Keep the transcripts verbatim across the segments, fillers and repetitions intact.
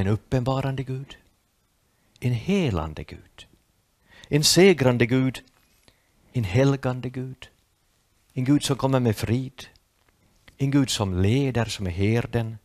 en uppenbarande Gud, en helande Gud, en segrande Gud, en helgande Gud, en Gud som kommer med frid, en Gud som leder, som är herden,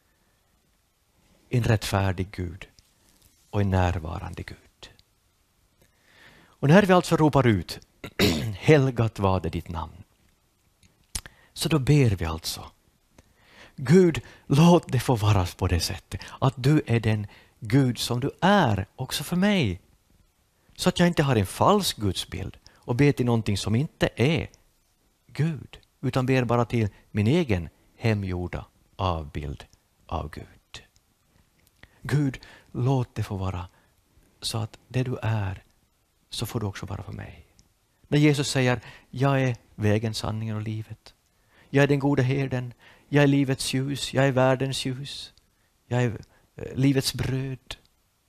en rättfärdig Gud och en närvarande Gud. Och när vi alltså ropar ut helgat var det ditt namn, så då ber vi alltså Gud, låt det få vara på det sättet att du är den Gud som du är också för mig. Så att jag inte har en falsk gudsbild och ber till någonting som inte är Gud, utan ber bara till min egen hemgjorda avbild av Gud. Gud, låt det få vara så att det du är, så får du också vara för mig. När Jesus säger, jag är vägen, sanningen och livet. Jag är den gode herden. Jag är livets ljus. Jag är världens ljus. Jag är livets bröd.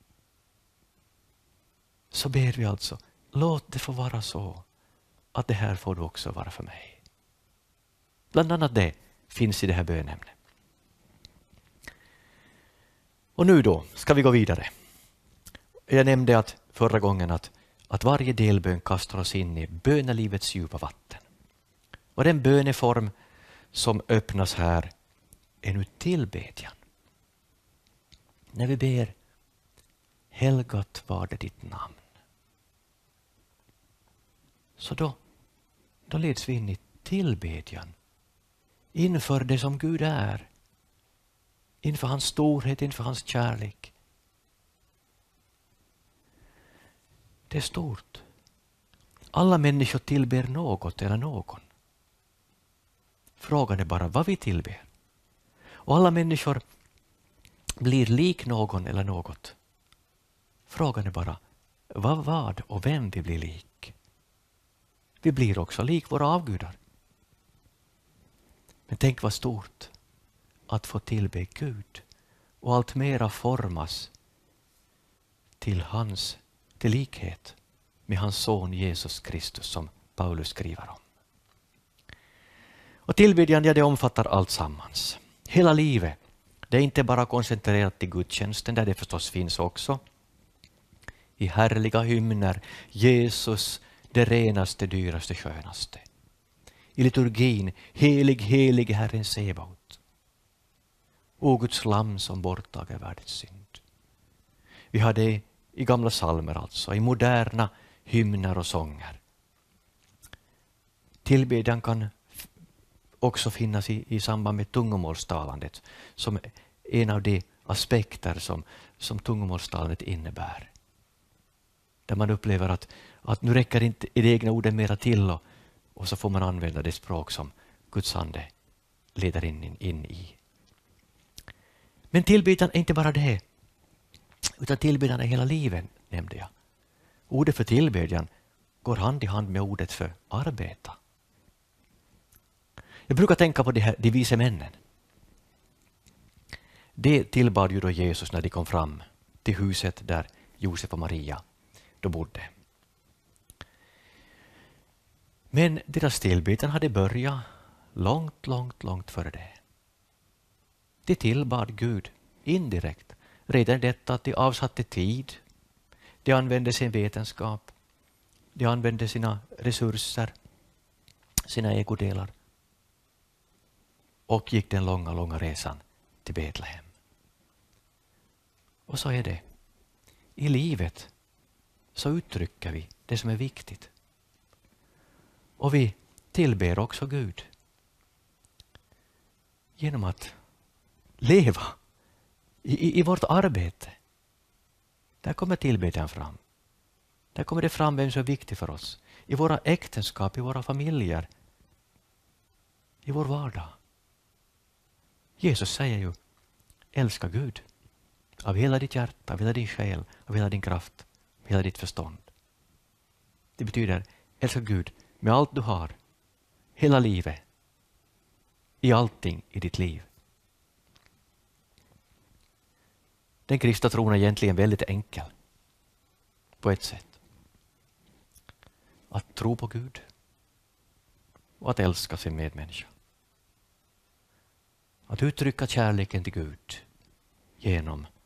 Så ber vi alltså, låt det få vara så att det här får du också vara för mig. Bland annat det finns i det här bönämnet. Och nu då ska vi gå vidare. Jag nämnde att förra gången att, att varje delbön kastar oss in i bönelivets djupa vatten. Och den böneform som öppnas här är nu tillbedjan. När vi ber, helgat var det ditt namn. Så då, då leds vi in i tillbedjan. Inför det som Gud är. Inför hans storhet, inför hans kärlek. Det är stort. Alla människor tillber något eller någon. Frågan är bara vad vi tillber. Och alla människor blir lik någon eller något. Frågan är bara vad, vad och vem vi blir lik. Vi blir också lik våra avgudar. Men tänk vad stort att få tillbe Gud och allt mera formas till hans till likhet med hans son Jesus Kristus som Paulus skriver om. Och tillbedjan, ja, det omfattar allt sammans. Hela livet. Det är inte bara koncentrerat till gudstjänsten, där det förstås finns också. I härliga hymner, Jesus, det renaste, dyraste, skönaste. I liturgin, helig, helig Herren Sebaot. O Guds lamm som borttager världens synd. Vi har det i gamla psalmer alltså, i moderna hymner och sånger. Tillbedjan kan också finnas i, i samband med tungomålstalandet som en av de aspekter som, som tungomålstalandet innebär. Där man upplever att, att nu räcker inte det egna orden mera till och, och så får man använda det språk som Guds ande leder in, in, in i. Men tillbedjan är inte bara det, utan tillbedjan är hela livet, nämnde jag. Ordet för tillbedjan går hand i hand med ordet för arbeta. Jag brukar tänka på de, här, de vise männen. Det tillbad ju då Jesus när de kom fram till huset där Josef och Maria då bodde. Men deras tillbedjan hade börjat långt, långt, långt före det. De tillbad Gud indirekt. Redan detta att de avsatte tid. De använde sin vetenskap. De använde sina resurser, sina ägodelar. Och gick den långa, långa resan till Betlehem. Och så är det. I livet så uttrycker vi det som är viktigt. Och vi tillber också Gud. Genom att leva i, i, i vårt arbete. Där kommer tillbedjan fram. Där kommer det fram vem som är viktig för oss. I våra äktenskap, i våra familjer. I vår vardag. Jesus säger ju, älska Gud av hela ditt hjärta, av hela din själ, av hela din kraft, av hela ditt förstånd. Det betyder, älska Gud med allt du har, hela livet, i allting i ditt liv. Den kristna tron är egentligen väldigt enkel, på ett sätt. Att tro på Gud och att älska sin medmänniska. Att uttrycka kärleken till Gud genom